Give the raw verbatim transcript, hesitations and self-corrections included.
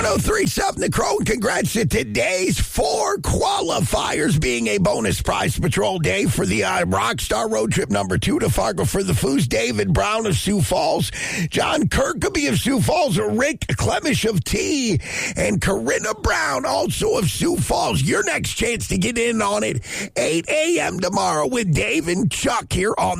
oh three seven The Crow, and congrats to today's four qualifiers being a bonus prize patrol day for the uh, Rockstar Road Trip number two to Fargo for the Foos, David Brown of Sioux Falls, John Kirkby of Sioux Falls, Rick Clemish of T, and Corinna Brown also of Sioux Falls. Your next chance to get in on it, eight a.m. tomorrow with Dave and Chuck here on